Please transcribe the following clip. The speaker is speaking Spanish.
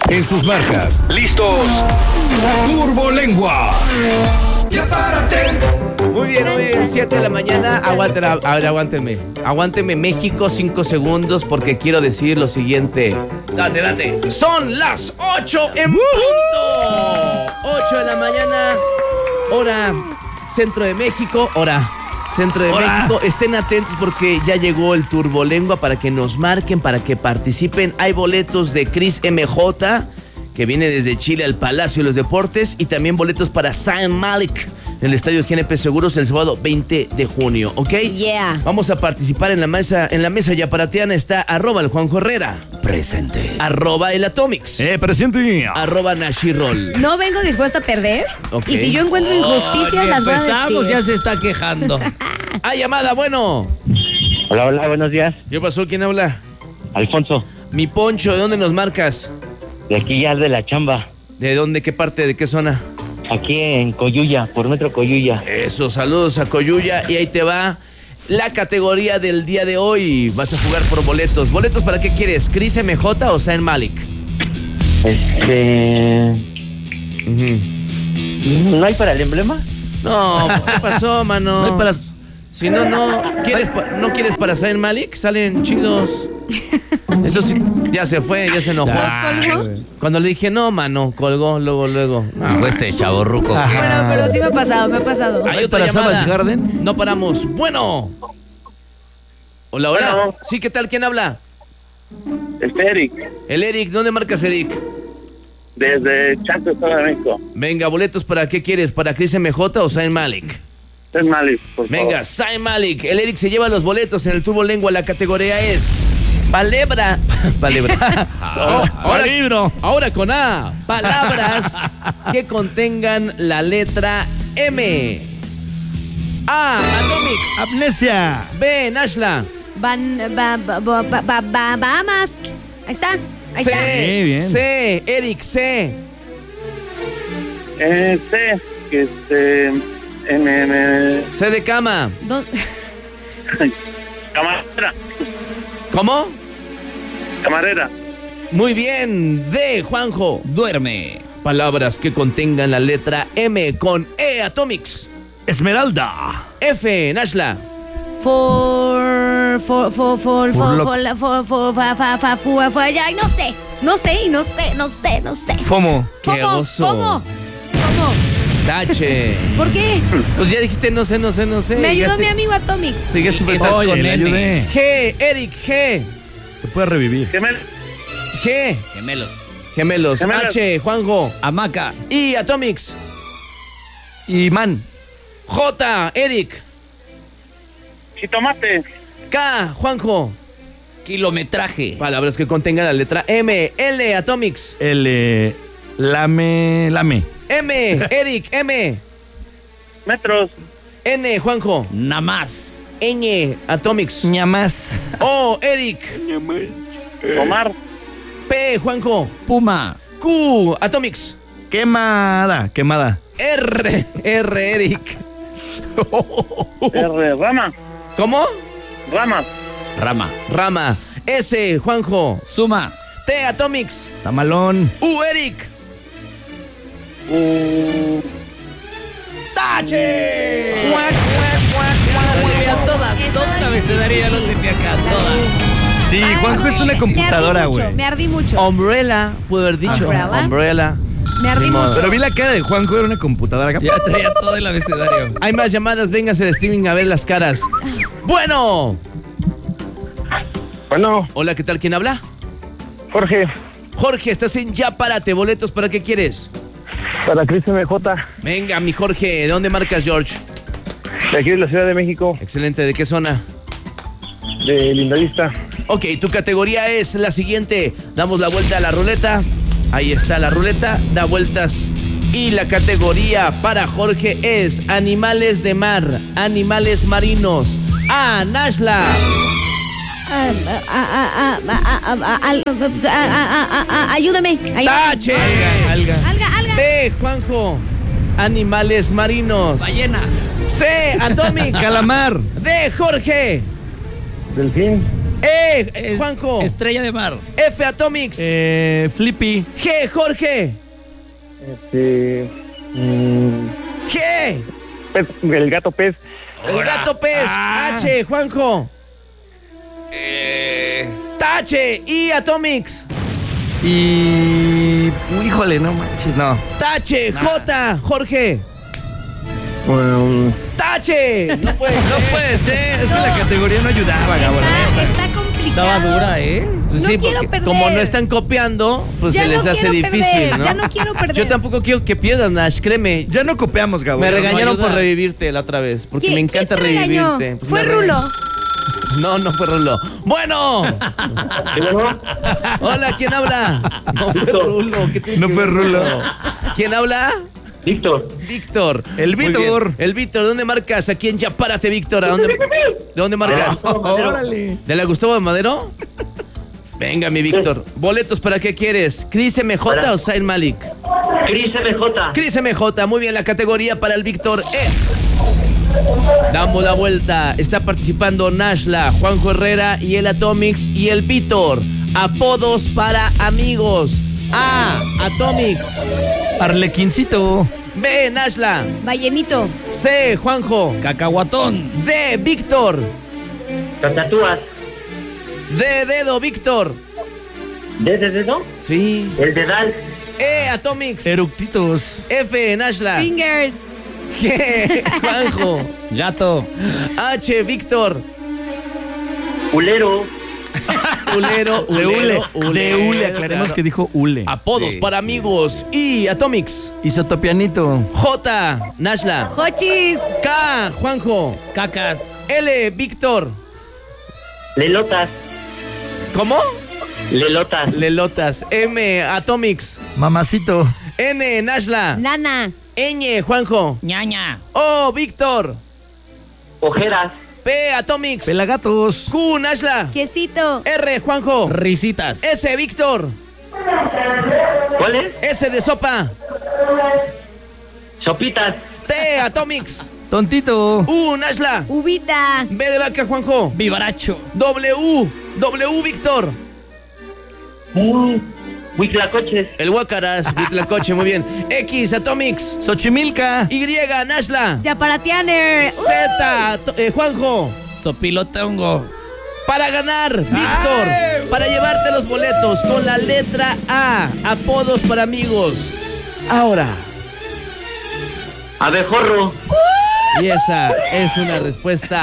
En sus marcas. ¿Listos? Turbolengua. Ya párate. Muy bien, hoy 7 de la mañana. Aguántenme México 5 segundos porque quiero decir lo siguiente. Date. Son las 8 en punto. 8 de la mañana, hora Centro de México, México. Estén atentos porque ya llegó el Turbolengua para que nos marquen, para que participen. Hay boletos de Chris MJ, que viene desde Chile al Palacio de los Deportes, y también boletos para Zayn Malik en el estadio GNP Seguros el sábado 20 de junio, ¿ok? Yeah. Vamos a participar en la mesa. En la mesa yaparatiana está @el Juanjo Herrera. Presente. @el Atomix. Presente. @Nashirol. No vengo dispuesta a perder. Okay. Y si yo encuentro injusticias, las voy a decir. Ya se está quejando. Llamada, bueno. Hola, buenos días. ¿Qué pasó? ¿Quién habla? Alfonso, Mi Poncho, ¿de dónde nos marcas? de aquí ya de la chamba. ¿De dónde? ¿Qué parte? ¿De qué zona? Aquí en Coyuya, por Metro Coyuya. Eso, saludos a Coyuya. Y ahí te va la categoría del día de hoy. Vas a jugar por boletos. ¿Boletos para qué quieres? ¿Chris MJ o Zayn Malik? ¿No hay para el emblema? No, ¿qué pasó, mano? No hay para... Si no quieres ¿no quieres para Zayn Malik? Salen chidos. Eso sí, ya se fue, ya se enojó. Cuando le dije no, mano, colgó luego. No, este chavorruco. Bueno, pero sí me ha pasado. Hay otra para llamada. Savage Garden? No paramos. Bueno. Hola. Bueno. Sí, ¿qué tal? ¿Quién habla? Eric, El Eric. ¿Dónde marcas, Eric? desde Chanto, Estado de México. Venga, boletos para qué quieres, ¿para Chris MJ o Zayn Malik? Es Malik, por favor. Venga, Zayn Malik. El Eric se lleva los boletos en el Turbolengua. La categoría es palabra. Ahora con A. Palabras que contengan la letra M. A. Atomix. Amnesia. B. Nashla. Bahamas. Ahí está. C. Bien. C. Eric. C. C de cama. Camarera. ¿Cómo? Camarera. Muy bien. D. Juanjo. Duerme. Palabras que contengan la letra M con E. Atomix. Esmeralda. F. Nashla. Ay, no sé. FOMO. ¡Qué oso! ¿Cómo? Tache. ¿Por qué? Pues ya dijiste no sé. Me ayudó mi amigo Atomix. Sigues Estás con con N. ayudé. G. Eric. G. Te puede revivir. G. Gemelos. Gemelos. H. Juanjo. Hamaca. I. Atomix. Y man. J. Eric. Jitomate. K. Juanjo. Kilometraje. Palabras que contengan la letra M. L. Atomix. Lame. M. Eric. M. Metros. N. Juanjo. Namás. Ñ. Atomix. Ñamás. O. Eric. Omar. P. Juanjo. Puma. Q. Atomix. Quemada. R. Eric. Rama. ¿Cómo? Rama. Rama. S. Juanjo. Suma. T. Atomix. Tamalón. U. Eric. ¡Tache! Toda la abecedaria lo tenía acá, toda. Sí, Juanjo es una computadora, güey. Me ardí mucho. Umbrella, pudo haber dicho. Umbrella. Me ardí Ni modo. mucho. Pero vi la cara de Juanjo, era una computadora acá. Ya traía todo el abecedario. Hay más llamadas, véngase el streaming a ver las caras. Bueno. Hola, ¿qué tal? ¿Quién habla? Jorge, estás en Ya Párate. ¿Boletos para qué quieres? Para Chris MJ. Venga, mi Jorge. ¿De dónde marcas, George? De aquí de la Ciudad de México. Excelente. ¿De qué zona? De Lindavista. Ok, tu categoría es la siguiente. Damos la vuelta a la ruleta. Ahí está la ruleta. Da vueltas. Y la categoría para Jorge es animales de mar, animales marinos. A. Nashla. Ayúdame. Tache. Alga. B. Juanjo. Animales marinos. Ballena. C. Atomic. Calamar. D. Jorge. Delfín. Juanjo. Estrella de mar. F, Atomics. Flippy. G, Jorge. G. El gato pez. El gato pez. H, Juanjo. Tache. I, Atomics. Y... híjole, no manches, no. Tache. J, Jorge. Tache. No puede ser. No puede ser, es que la categoría no ayudaba, Gabo. Está complicado. Estaba dura, ¿eh? Pues No sí, quiero porque perder. como no están copiando, pues Ya se les no hace quiero difícil, perder, ¿no? ya no quiero perder. Yo tampoco quiero que pierdas, Nash, créeme. Ya no copiamos, Gabo. Me ya no regañaron por ayudas. revivirte la otra vez, porque ¿Quién- me encanta quién te regañó? revivirte. Pues Fue me Rulo. No fue Rulo. Bueno. Hola, ¿quién habla? No fue Rulo. ¿qué tiene No que fue ver, Rulo. ¿Quién habla? Víctor. Víctor. El Muy Víctor. bien. El Víctor, ¿dónde marcas? Aquí en Ya Párate, Víctor. ¿De dónde marcas? Órale. ¿De la Gustavo Madero? Venga, mi Víctor. ¿Boletos para qué quieres? ¿Chris MJ o Zayn Malik? Cris MJ. Chris MJ, muy bien, la categoría para el Víctor es... Damos la vuelta. Está participando Nashla, Juanjo Herrera y el Atomics y el Víctor. Apodos para amigos. A, Atomics. Arlequincito. B, Nashla. Ballenito. C, Juanjo. Cacahuatón. D, Víctor. Catatúas. D, dedo, Víctor. ¿De dedo? Sí. El dedal. E, Atomics. Eructitos. F, Nashla. Fingers. G, Juanjo. Gato. H, Víctor. Culero. Ulero, De hule. De hule. Aclaremos claro. que dijo hule. Apodos Sí. para amigos. I, Atomics. Isotopianito. J, Nashla. Hochis. K, Juanjo. Cacas. L, Víctor. Lelotas. ¿Cómo? Lelotas. Lelotas. M, Atomics. Mamacito. N, Nashla. Nana. Ñ, Juanjo. Ñaña. O, Víctor. Ojeras. P, Atomics. Pelagatos. Q, Nashla. Quesito. R, Juanjo. Risitas. S, Víctor. ¿Cuál es? S de sopa. Sopitas. T, Atomics. Tontito. U, Nashla. Uvita. B de vaca, Juanjo. Vivaracho. W, Víctor. Huitlacoches. El Huacaras, Huitlacoche, muy bien. X, Atomics. Xochimilca. Y, Nashla. Yaparatianer. Z, Juanjo. Sopilotongo. Para ganar, Víctor. Para llevarte los boletos con la letra A. Apodos para amigos. Ahora. Abejorro. Y esa es una respuesta